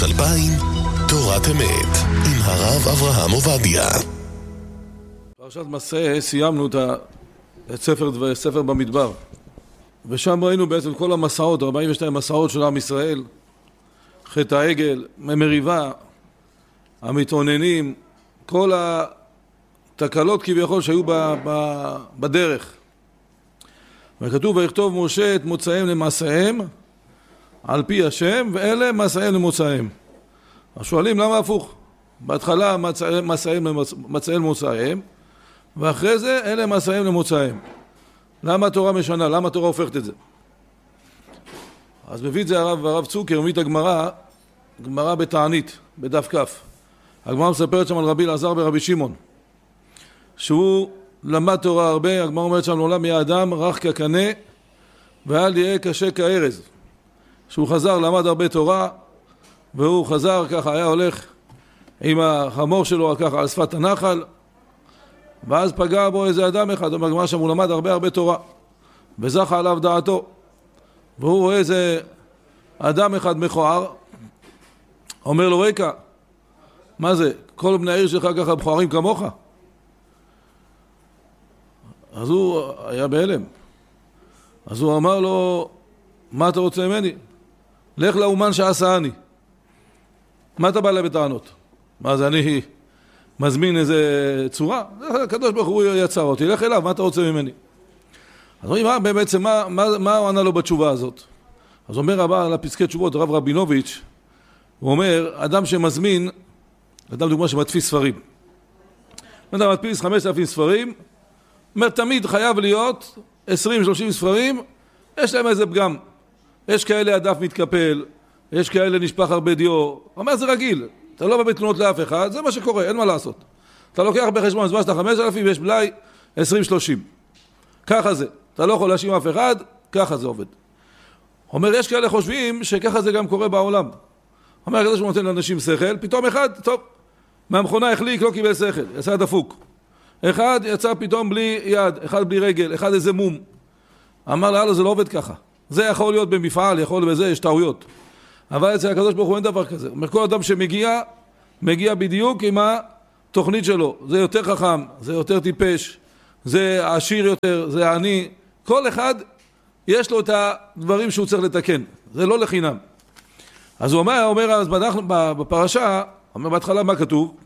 2000, תורת אמת, עם הרב אברהם עובדיה. פרשת מסע סיימנו את ספר במדבר, ושם ראינו בעצם כל המסעות, 42 מסעות של עם ישראל, חטא העגל, מריבה, המתאוננים, כל התקלות כביכול שהיו בדרך. וכתוב ויכתוב משה את מוצאיהם למעשיהם על פי השם, ואלה מעשיהם למוצאיהם. אז שואלים למה הפוך? בהתחלה מעשיהם למוצאיהם, ואחרי זה אלה מעשיהם למוצאיהם. למה התורה משנה? למה התורה הופכת את זה? אז מביא את זה הרב צוקר, מביא את הגמרא בתענית, בדף כף. הגמרא מספרת שם על רבי אלעזר ברבי שמעון, שהוא למד תורה הרבה. הגמרא אומרת שם לעולם יהיה אדם רך כקנה ואל יהיה קשה כארז. שהוא חזר, למד הרבה תורה, והוא חזר ככה, היה הולך עם החמור שלו ככה על שפת הנחל, ואז פגע בו איזה אדם אחד. אומר הגמרא שם הוא למד הרבה תורה וזכה עליו דעתו, והוא רואה איזה אדם אחד מכוער, אומר לו ריקה, מה זה? כל בני העיר שלך ככה מכוערים כמוך? אז הוא היה בהלם. אז הוא אמר לו, מה אתה רוצה ממני? לך לאומן שעשני. מה אתה בא לה בטענות? מה זה, אני מזמין איזה צורה? הקדוש ברוך הוא יצר אותי, לך אליו, מה אתה רוצה ממני? אז אומרים, בעצם מה הוא ענה לו בתשובה הזאת? אז אומר הבא על הפסקי תשובות, הרב רבינוביץ', הוא אומר, אדם שמזמין, אדם דוגמה שמדפיס ספרים. אדם מדפיס 5,000 ספרים, אומר תמיד חייב להיות 20-30 ספרים, יש להם איזה פגם. יש כאלה הדף מתקפל, יש כאלה נשפך הרבה דיו. אומר זה רגיל, אתה לא בא בתלונות לאף אחד, זה מה שקורה, אין מה לעשות. אתה לוקח בחשבון, זמן שאתה 5,000 ויש בלי 20-30. ככה זה, אתה לא יכול להאשים אף אחד, ככה זה עובד. אומר יש כאלה חושבים שככה זה גם קורה בעולם. אומר כזה שהוא נותן לאנשים שכל, פתאום אחד, טוב, מהמכונה החליק, לא קיבל שכל, יצא דפוק. אחד יצא פתאום בלי יד, אחד בלי רגל, אחד איזה מום. אמר לה, זה לא עובד ככה. זה יכול להיות במפעל, יכול בזה, יש טעויות. אבל אצל הקדוש ברוך הוא אין דבר כזה. אומר, כל אדם שמגיע, מגיע בדיוק עם התוכנית שלו. זה יותר חכם, זה יותר טיפש, זה עשיר יותר, זה עני. כל אחד יש לו את הדברים שהוא צריך לתקן. זה לא לחינם. אז הוא אומר, אז בפרשה, אומר בהתחלה מה כתוב?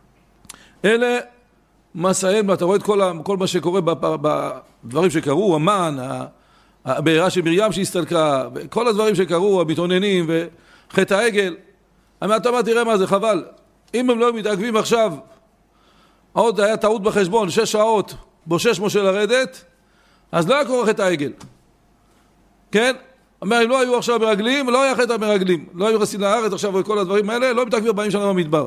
אלה מסעיהם, אתה רואה את כל מה שקורה בדברים שקרו, המן, הבעירה של מרים שהסתלקה, כל הדברים שקרו, המתאוננים וחטא העגל. אתה אומר, תראה מה זה, חבל. אם הם לא מתעכבים עכשיו, עוד היה טעות בחשבון, 6 שעות, בושש משה לרדת, אז לא היה קורה חטא העגל. כן? אומר, אם לא היו עכשיו מרגלים, לא היה חטא המרגלים. לא היו נכנסים לארץ עכשיו וכל הדברים האלה, לא מתעכבים 40 שנה במדבר.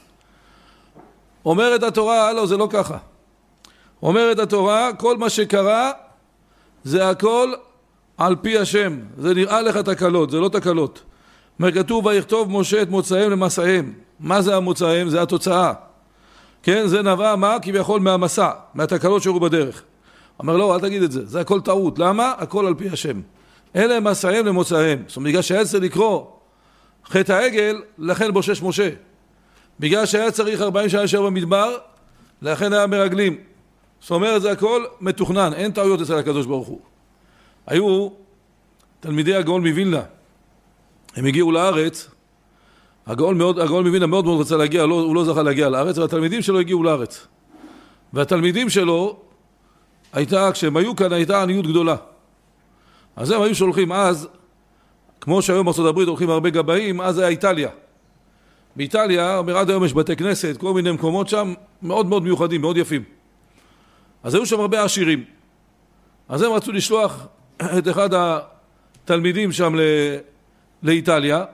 אומרת התורה, לא, זה לא ככה. אומרת התורה, כל מה שקרה, זה הכל על פי השם. זה נראה לך תקלות, זה לא תקלות. כתוב ויכתוב משה את מוצאיהם למסעיהם. מה זה המוצאיהם? זה התוצאה. כן, זה נבע מה? כביכול מהמסע, מהתקלות שהיו בדרך. אומר לא, אל תגיד את זה, זה הכל טעות. למה? הכל על פי השם. אלה מסעיהם למוצאיהם. זאת אומרת, בגלל שהיה צריך לקרוא חטא העגל, לכן בושש משה. בגלל שהיה צריך 40 שנה להישאר במדבר, לכן היה מרגלים. זאת אומרת, זה הכל מתוכנן, אין טעויות אצל הקדוש ברוך הוא. היו תלמידי הגאון מווילנה, הם הגיעו לארץ, הגאון מווילנה מאוד רצה להגיע, הוא לא זכה להגיע לארץ, והתלמידים שלו הגיעו לארץ. והתלמידים שלו, כשהם היו כאן, הייתה עניות גדולה. אז הם היו שולחים אז, כמו שהיום בארצות הברית הולכים הרבה גבאים, אז היה איטליה. באיטליה, עד היום יש בתי כנסת, כל מיני מקומות שם, מאוד מאוד מיוחדים, מאוד יפים. אז היו שם הרבה עשירים. אז הם רצו לשלוח את אחד התלמידים שם לאיטליה.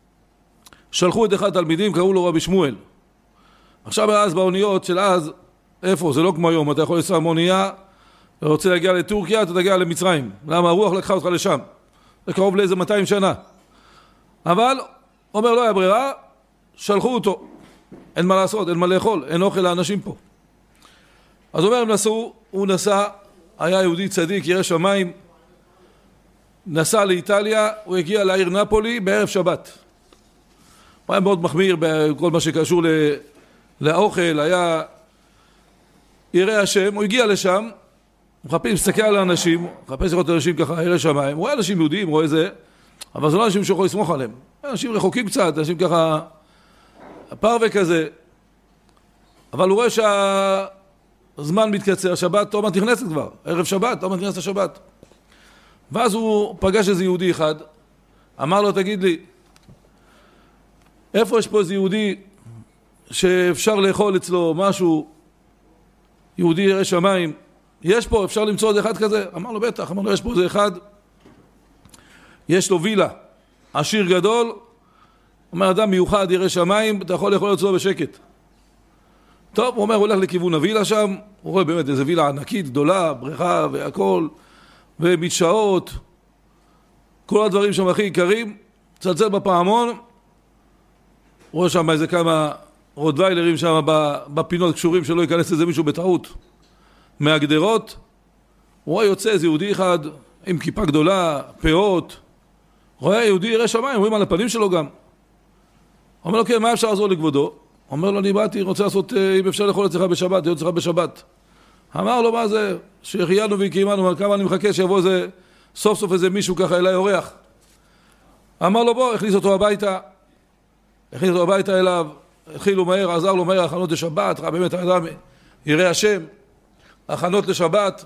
שלחו את אחד התלמידים, קראו לו רבי שמואל. עכשיו אז באוניות של אז, איפה? זה לא כמו היום, אתה יכול לנסוע מאונייה, אתה רוצה להגיע לטורקיה, אתה תגיע למצרים. למה? הרוח לקחה אותך לשם. זה קרוב לאיזה 200 שנה. אבל, אומר לא היה ברירה, שלחו אותו. אין מה לעשות, אין מה לאכול, אין אוכל לאנשים פה. אז אומר, הם נסעו, הוא נסע, היה יהודי צדיק, ירא שמיים, נסע לאיטליה, הוא הגיע לעיר נפולי בערב שבת. הוא היה מאוד מחמיר בכל מה שקשור לאוכל, היה ירא השם, הוא הגיע לשם, מחפש, מסתכל על האנשים, מחפש לראות אנשים ככה, ירא שמיים, הוא רואה אנשים יהודים, רואה זה, אבל זה לא אנשים שיכול לסמוך עליהם, אנשים רחוקים קצת, אנשים ככה, פרווה כזה, אבל הוא רואה שהזמן מתקצר, שבת תומא נכנסת כבר, ערב שבת, תומא נכנסת השבת. ואז הוא פגש איזה יהודי אחד, אמר לו, תגיד לי, איפה יש פה איזה יהודי שאפשר לאכול אצלו משהו, יהודי ירא שמיים, יש פה, אפשר למצוא עוד אחד כזה? אמר לו, בטח, אמר לו, יש פה איזה אחד, יש לו וילה, עשיר גדול, אומר, אדם מיוחד ירא שמיים, אתה יכול לאכול אצלו בשקט. טוב, הוא אומר, הוא הולך לכיוון הווילה שם, הוא רואה באמת איזה וילה ענקית, גדולה, בריכה והכל, ומדשאות, כל הדברים שם הכי עיקרים, צלצל בפעמון, הוא רואה שם איזה כמה רוטוויילרים שם בפינות קשורים שלא ייכנס איזה מישהו בטעות מהגדרות, הוא רואה יוצא איזה יהודי אחד עם כיפה גדולה, פאות, רואה יהודי ירא שמיים, רואים על הפנים שלו גם. אומר לו, כן, מה אפשר לעזור לכבודו? אומר לו, אני באתי, רוצה לעשות, אם אפשר לאכול אצלך בשבת, להיות אצלך בשבת. אמר לו, מה זה? שהחיינו והקיימנו, כמה אני מחכה שיבוא איזה, סוף סוף איזה מישהו ככה אליי אורח. אמר לו, בוא, הכניס אותו הביתה, אליו, התחילו מהר, עזר לו מהר, הכנות לשבת, ראה באמת האדם, ירא השם, הכנות לשבת,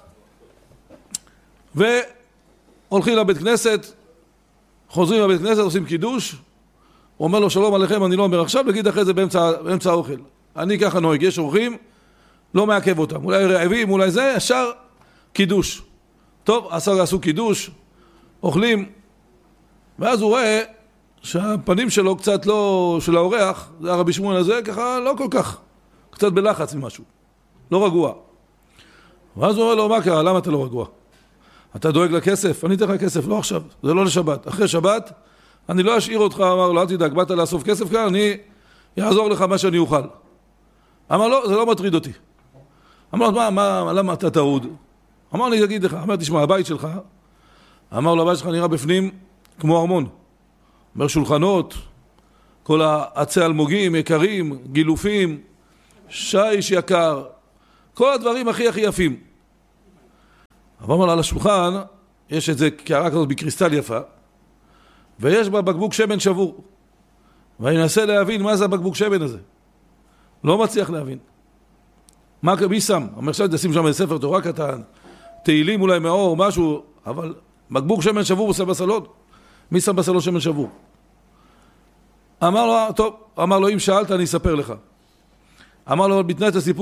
והולכים לבית כנסת, חוזרים לבית כנסת, עושים קידוש, הוא אומר לו, שלום עליכם, אני לא אומר עכשיו, נגיד אחרי זה באמצע האוכל. אני ככה נוהג, יש אורחים, לא מעכב אותם, אולי רעבים, אולי זה, ישר קידוש. טוב, עשו קידוש, אוכלים, ואז הוא רואה שהפנים שלו קצת לא, של האורח, זה הרבי שמואל הזה, ככה לא כל כך, קצת בלחץ ממשהו, לא רגוע. ואז הוא אומר לו, מה קרה? למה אתה לא רגוע? אתה דואג לכסף? אני אתן לך כסף, לא עכשיו, זה לא לשבת. אחרי שבת, אני לא אשאיר אותך, אמר לו, אל תדאג, באת לאסוף כסף כאן, אני יעזור לך מה שאני אוכל. אמר לו, זה לא מטריד אותי. אמר לו, למה אתה טרוד? אמר לי, תגיד לך, אמר, תשמע, הבית שלך, אמר לו, הבית שלך נראה בפנים כמו ארמון. אומר, שולחנות, כל העצי אלמוגים, יקרים, גילופים, שיש יקר, כל הדברים הכי יפים. אבל אמר לו, על השולחן, יש איזה קערה כזאת בקריסטל יפה, ויש בה בקבוק שמן שבור. ואני אנסה להבין מה זה הבקבוק שמן הזה. לא מצליח להבין. מי שם? אומר, עכשיו תשים שם איזה ספר תורה קטן, תהילים אולי מאור, משהו, אבל בקבוק שמן שבור הוא שם בסלון. מי שם בסלון שמן שבור? אמר לו, טוב, אמר לו, אם שאלת אני אספר לך. אמר לו, בתנאי את הסיפור